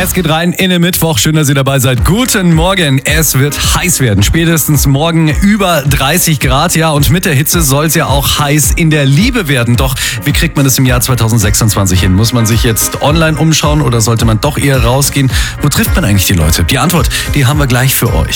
Es geht rein in den Mittwoch. Schön, dass ihr dabei seid. Guten Morgen. Es wird heiß werden. Spätestens morgen über 30 Grad. Ja, und mit der Hitze soll es ja auch heiß in der Liebe werden. Doch wie kriegt man das im Jahr 2026 hin? Muss man sich jetzt online umschauen oder sollte man doch eher rausgehen? Wo trifft man eigentlich die Leute? Die Antwort, die haben wir gleich für euch.